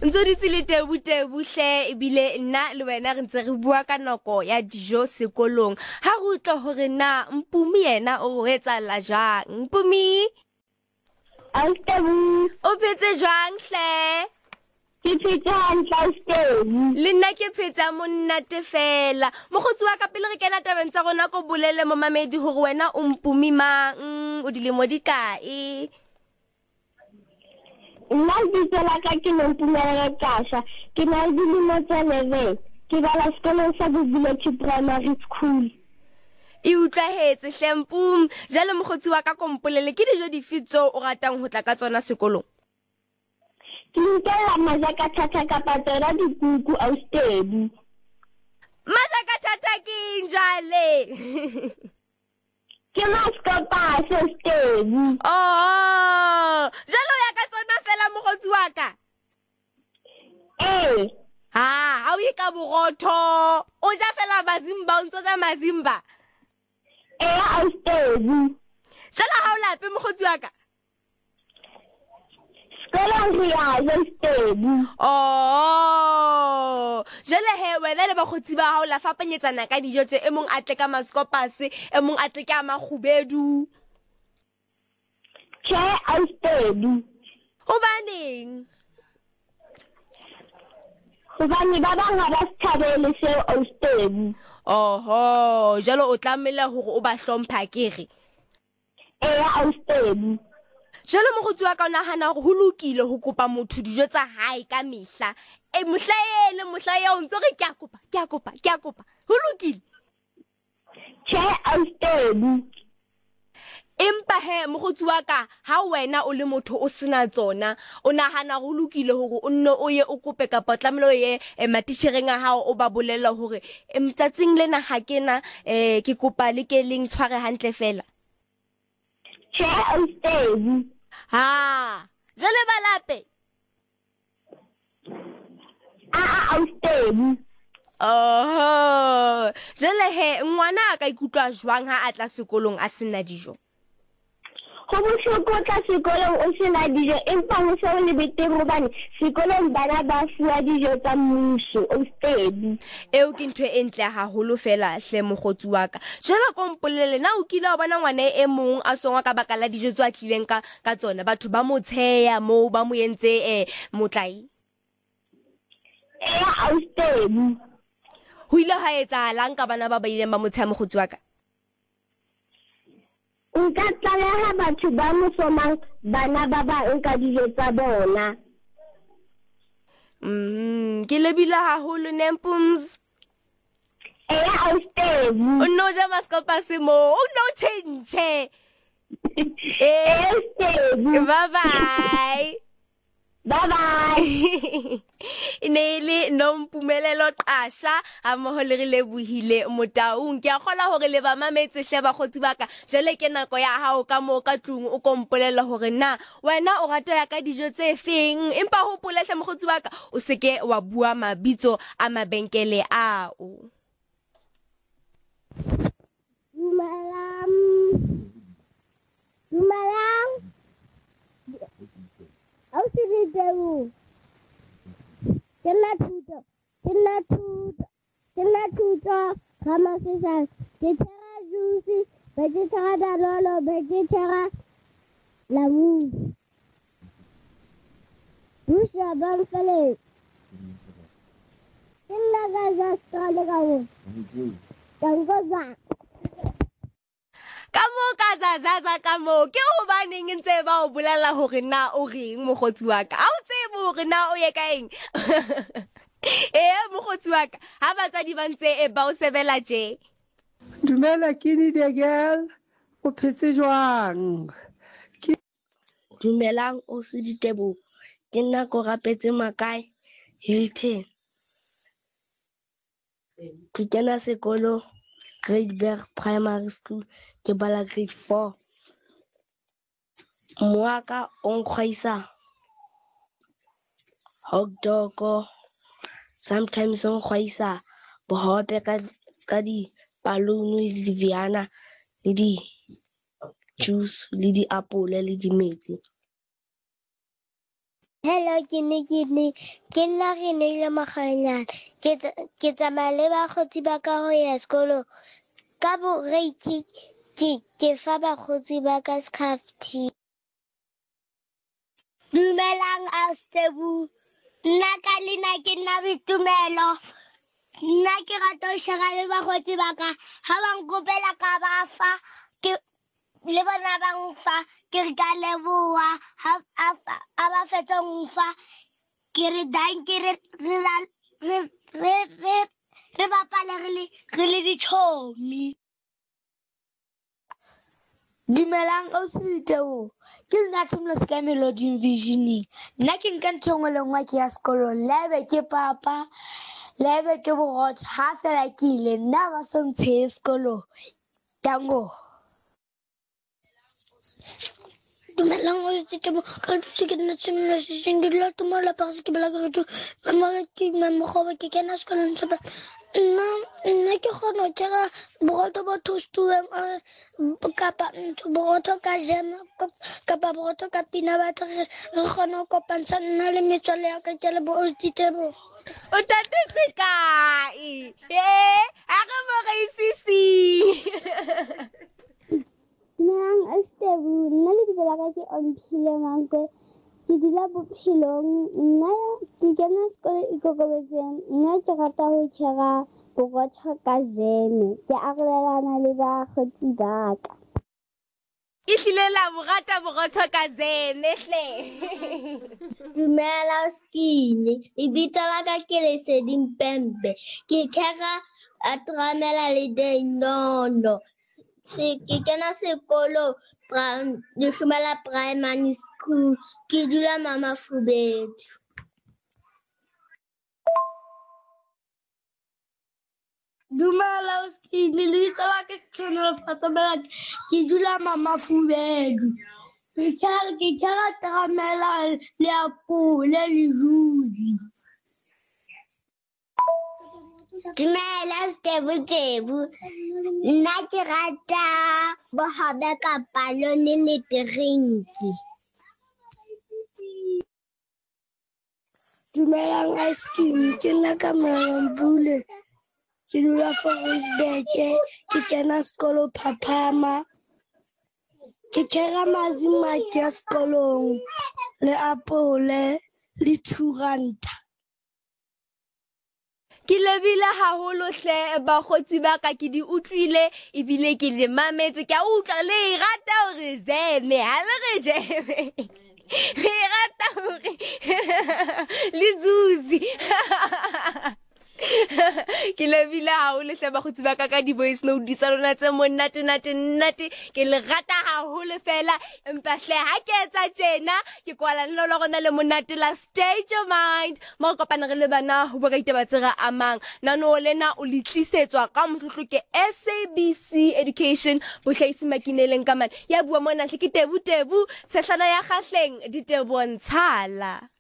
Ntse di tsile tebuhle ebile nna le wena re ntse re bua ka nako ya dijo sekolong. Ha re utlwa hore na Mpumi yena o etsa la jang. Mpumi, Austebu, o phetse jwang hle? ke phetse hantle Austebu. Le nna ke phetsa monnate fela. Mokgotsi wa ka pele re kena tabeng tsa rona ko bolele mo mamedi hore wena o Mpumi mang, o dilemo di kae? Nna ditso la ka ke Nompumelelo Qasha, ke na le dilemo tse 11. Ke bala sekolong sa Buvillage Primary School. E utlwahetse hle Mpumi. Jale mokgotsi wa ka kompolele ke dijo dife tseo o ratang ho tla ka tsona sekolong? Ke nkela majakathata kapa tsona dikuku Austebu. Majakathata ke eng jwale? Ke maskopase Austebu. Oh, jalo ya ka tsona fela mokgotsi wa ka. Ha o ye ka borotho. O ja fela mazimba, o ntso ja mazimba. Austebu. Jalo ha o lape mokgotsi wa ka. Sekolong re ya Austebu. Oh, jale he wena le bakgotsi ba hao la fapanyetsana ka dijo tse e mong a tle ka maskopase, e mong a tle ka makgubedu. Tjhe Austebu. Hobaneng? Hobane ba bang ha ba se thabele seo Austebu. Oho, jalo o tlamela hore o ba hlompha kere. Austebu. Jalo mokgotsi wa ka o nahana hore ho lokile ho kopa motho dijo tsa hae ka mehla. Mohla eo ntse re ke a kopa. Ho lokile. Tjhe Austebu. Empa he mokgotsi wa ka, ha wena o le motho o sena tsona, o nahana ho lokile hore o nne o ye o kope kapa tlamelo ye matishereng a hao o ba bolella hore mtsatsing lena ha kena ke kopa le ke leng tshware hantle fela. Tjhe Austebu. Ha, jale ba lape. Austebu. Oh, jale he ngwana a ka ikutlwa jwang ha a tla sekolong a sena dijo? Ho bohloko tla sekolong o sena dijo, empa ho se le betere hobane sekolong bana ba fuwa dijo tsa mmuso Austebu. Eo ke ntho e ntle haholo fela hle mokgotsi wa ka. Jela kompolele na o kile wa bona ngwana e mong a songwa ka baka la dijo tse a tlileng ka tsona, batho ba mo tsheya mo ba mo entse motlai? Austebu. Ho ile ha etsahalang ka bana ba ba ileng ba mo tsheya mokgotsi wa ka? Nka tlaleha batho ba mosomang bana ba bang ka dijo tsa bona. Ke lebile haholo Nempums. Austebu. O no ja maskopase mo, o no change. Austebu. Bye. Bye. Inele Nompumelelo Qasha a mo le re lebohile Motaung. Ke a kgola hore le ba mametse hle bakgotsi ba ka. Jele ke nako ya hao ka mo ka tlung o kompolela hore na wena o rata ya ka dijo tse feng, empa hopole hle mokgotsi wa ka o seke wa bua mabitso a mabenkele ao. Dumelang. Austebu. Kena thuto, kama sisa, ketera juicy, vegetara danolo, vegetara lamu. Dusha banfele. Kena gaza strale kamu. Tangoza. Ka mo ka zazaza ka mo ke hobaneng ntse ba o bolella hore na o reng mokgotsi wa ka? A o tsebe hore na o ye ka eng? Mokgotsi wa ka, ha batswadi ba ntse ba o sebela tje. Dumela ke ni the girl, o phetse jwang? Dumelang o se Diteboho, ke nna ko rapetse makae Hilton. Ke kena sekolo Gradeberg Primary School, ke bala grade 4. Moaka o nkgwaisa hot dog, sometimes o nkgwaisa bohobe ka di balloon le di Vienna le di juice le di apole le di metsi. Hello, ke nna re neile Maganyana. Ke tsamaya le bakgotsi ba ka go ya sekolong. Ka boreiki ke fa bakgotsi ba ka scarf. Dumelang Austebu. Nna ka lena ke nna Boitumelo. Nna ke rata ho shera le bakgotsi ba ka. Ha ba nkopela ka ba fa le bona ba mfa ke re ka leboha a ba fetsa mfa ke re danke re bapale re le dichomi. Dumelang Ositeo. Ke nna Thomlos ka Melody Visioning. Nna ke nka ntho engwe le engwe ke ya sekolong. Lebe ke papa, lebe ke borotho. Ha fela ke ile nna ba se ntshe sekolong. Tango. Dumelang Ositeo. Ka ntse ke nna Thomlos ke dula tumola parce que bela ke re mama ke mama ke kena sekolong tsa nna ke kgona ho kera borotho bo toastuweng kapa borotho ka jam kapa borotho ka peanut butter re kgona ho kopantsha nna le metswalle ya ka ke le bo Ositebo. O tatetse kae? A re mo reisisi. Nang Ositebo nna le dibela ka ke Omphile Mankwe. Ke dula Bophelong. Nna ke kena sekolo Ikokobetseng. Nna ke rata ho kera borotho ka jeme. Ke arolelana le bakgotsi ba ka. E hlile la borata borotho ka jeme hle. Dumela Skini. Lebitso la ka ke Lesedi Mpembe. Ke kera Atramela le Denono. Ke kena sekolo Leshumela Primary School. Ke dula Mama Fubedu. Dumela Skini. Lebitso la ka ke Fatamela. Ke dula Mama Fubedu. Ke kera Atramela le Apole le Juzi. Dumela Stebo. Nna ke rata bohobe ka palone le drinki. Dumelang Skini. Ke nna ka Mrambule. Ke dula Forestburg. Ke kena sekolo Phaphama. Ke kera mazimaki ya sekolong le Apole le Turanta. Ke lebile haholo hle bakgotsi ba ka ke di utlwile ebile ke le mametse ke a utlwa le rata hore zeme ha le re jeme le rata hore le zuzi ke lebile haholo hle bakgotsi ba ka di voice note di sa lona tse monate ke le rata haholo fela empa hle ha ke etsa tjena ke kwala le rona le monate la State Your Mind mo kopana re le bana ho ba ka itaba tsega amang nano lena o litlisetswa ka motlotlo ke SABC Education bohlaisi makineleng ka mana ya bua mona hle ke Tebu Sehlana ya Kgahleng Ditebontshana.